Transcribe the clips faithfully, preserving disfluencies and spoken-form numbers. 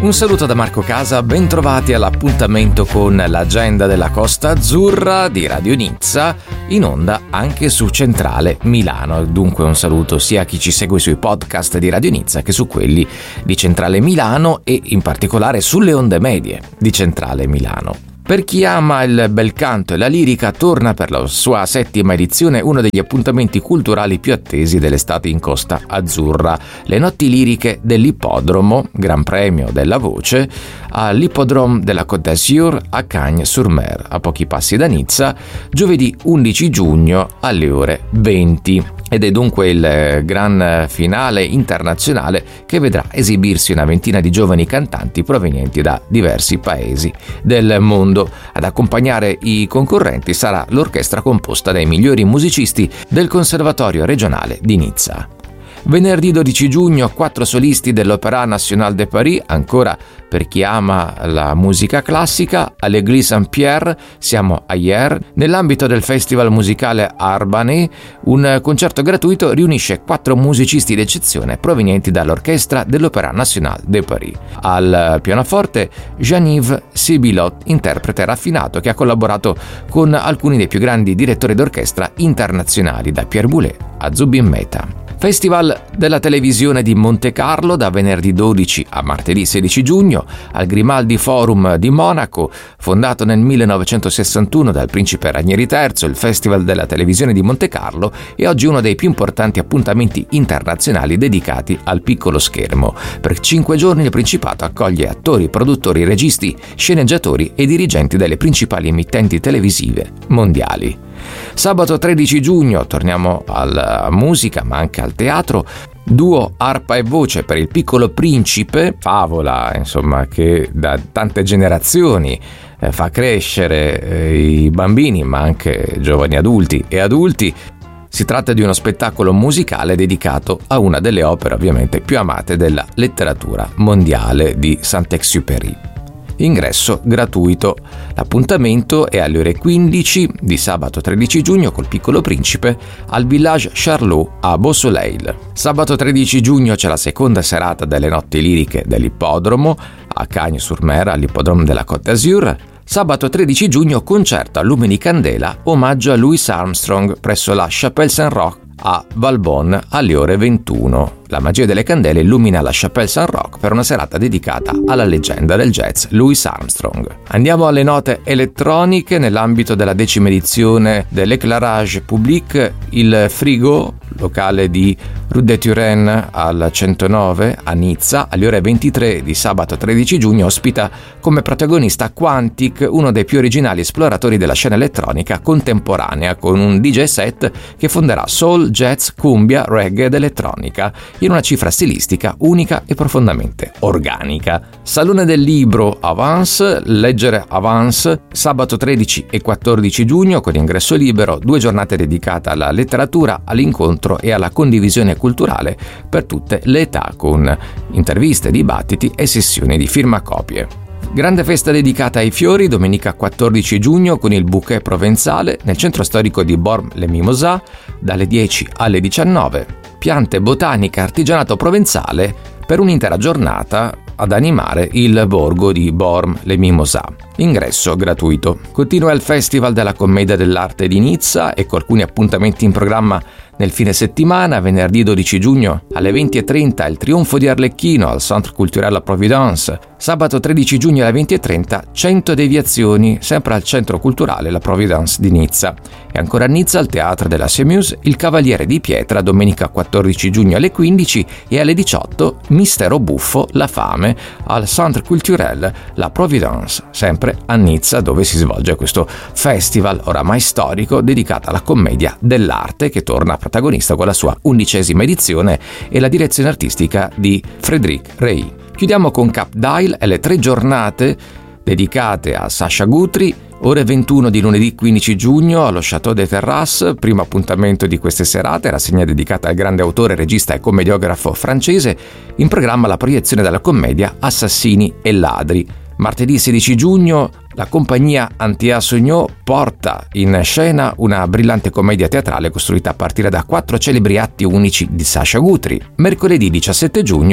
Un saluto da Marco Casa, bentrovati all'appuntamento con l'agenda della Costa Azzurra di Radio Nizza, in onda anche su Centrale Milano. Dunque un saluto sia a chi ci segue sui podcast di Radio Nizza che su quelli di Centrale Milano e in particolare sulle onde medie di Centrale Milano. Per chi ama il bel canto e la lirica, torna per la sua settima edizione uno degli appuntamenti culturali più attesi dell'estate in Costa Azzurra, le notti liriche dell'Ippodromo, Gran Premio della Voce, all'Ippodrome della Côte d'Azur a Cagnes-sur-Mer, a pochi passi da Nizza, giovedì undici giugno alle ore venti. Ed è dunque il gran finale internazionale che vedrà esibirsi una ventina di giovani cantanti provenienti da diversi paesi del mondo. Ad accompagnare i concorrenti sarà l'orchestra composta dai migliori musicisti del Conservatorio regionale di Nizza. Venerdì dodici giugno, quattro solisti dell'Opéra National de Paris, ancora per chi ama la musica classica, all'Église Saint-Pierre, siamo a Hier. Nell'ambito del festival musicale Arbanet, un concerto gratuito riunisce quattro musicisti d'eccezione provenienti dall'orchestra dell'Opéra National de Paris. Al pianoforte Jean-Yves Sibilot, interprete raffinato che ha collaborato con alcuni dei più grandi direttori d'orchestra internazionali, da Pierre Boulez a Zubin Mehta. Festival della televisione di Montecarlo da venerdì dodici a martedì sedici giugno al Grimaldi Forum di Monaco, fondato nel millenovecentosessantuno dal principe Ranieri terzo. Il Festival della televisione di Montecarlo è oggi uno dei più importanti appuntamenti internazionali dedicati al piccolo schermo. Per cinque giorni il Principato accoglie attori, produttori, registi, sceneggiatori e dirigenti delle principali emittenti televisive mondiali. Sabato tredici giugno torniamo alla musica ma anche al teatro. Duo arpa e voce per il Piccolo Principe, favola insomma che da tante generazioni eh, fa crescere eh, i bambini ma anche giovani adulti e adulti. Si tratta di uno spettacolo musicale dedicato a una delle opere ovviamente più amate della letteratura mondiale di Saint-Exupéry. Ingresso gratuito. L'appuntamento è alle ore quindici di sabato tredici giugno col Piccolo Principe al Village Charlot a Beausoleil. Sabato tredici giugno c'è la seconda serata delle notti liriche dell'Ippodromo a Cagnes-sur-Mer all'Ippodrome della Côte d'Azur. Sabato tredici giugno concerto a lume di candela omaggio a Louis Armstrong presso la Chapelle Saint-Roch a Valbonne alle ore ventuno. La magia delle candele illumina la Chapelle Saint-Roch per una serata dedicata alla leggenda del jazz Louis Armstrong. Andiamo alle note elettroniche. Nell'ambito della decima edizione dell'Éclairage Public, il Frigo, locale di Rue de Turenne al centonove a Nizza, alle ore ventitré di sabato tredici giugno ospita come protagonista Quantic, uno dei più originali esploratori della scena elettronica contemporanea, con un D J set che fonderà soul, jazz, cumbia, reggae ed elettronica in una cifra stilistica unica e profondamente organica. Salone del libro Avance, leggere Avance, sabato tredici e quattordici giugno con ingresso libero, due giornate dedicate alla letteratura, all'incontro e alla condivisione culturale per tutte le età, con interviste, dibattiti e sessioni di firmacopie. Grande festa dedicata ai fiori, domenica quattordici giugno con il Bouquet Provenzale nel centro storico di Bormes-les-Mimosas dalle dieci alle diciannove. Piante, botanica, artigianato provenzale per un'intera giornata ad animare il borgo di Bormes-les-Mimosas. Ingresso gratuito. Continua il Festival della Commedia dell'Arte di Nizza e con alcuni appuntamenti in programma nel fine settimana. Venerdì dodici giugno alle venti e trenta il Trionfo di Arlecchino al Centre Culturel La Providence. Sabato tredici giugno alle venti e trenta cento deviazioni, sempre al Centro Culturale La Providence di Nizza. E ancora a Nizza al Teatro della Semuse Il Cavaliere di Pietra, domenica quattordici giugno alle quindici e alle diciotto Mistero Buffo, La Fame al Centre Culturel La Providence, sempre a Nizza, dove si svolge questo festival oramai storico dedicato alla commedia dell'arte, che torna protagonista con la sua undicesima edizione e la direzione artistica di Frédéric Rey. Chiudiamo con Cap d'Ail e le tre giornate dedicate a Sacha Guitry. Ore ventuno di lunedì quindici giugno allo Château des Terrasses, primo appuntamento di queste serate, rassegna dedicata al grande autore, regista e commediografo francese. In programma la proiezione della commedia Assassini e ladri. Martedì sedici giugno la compagnia Antia Sognò porta in scena una brillante commedia teatrale costruita a partire da quattro celebri atti unici di Sacha Guitry. Mercoledì diciassette giugno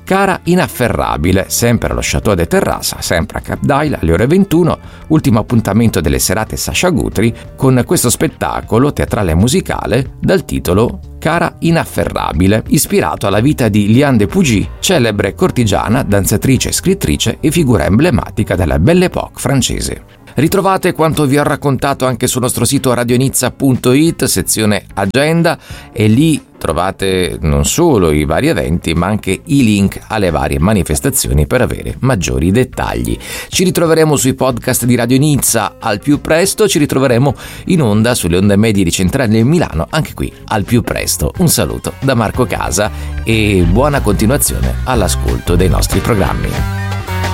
Cara inafferrabile, sempre allo Château de Terrassa, sempre a Cap d'Ail alle ore ventuno, ultimo appuntamento delle serate Sacha Guitry con questo spettacolo teatrale e musicale dal titolo Cara inafferrabile, ispirato alla vita di Liane de Pougy, celebre cortigiana, danzatrice e scrittrice e figura emblematica della Belle Époque francese. Ritrovate quanto vi ho raccontato anche sul nostro sito radionizza punto it, sezione agenda, e lì trovate non solo i vari eventi ma anche i link alle varie manifestazioni per avere maggiori dettagli. Ci ritroveremo sui podcast di Radio Nizza al più presto, ci ritroveremo in onda sulle onde medie di Centrale Milano anche qui al più presto. Un saluto da Marco Casa e buona continuazione all'ascolto dei nostri programmi.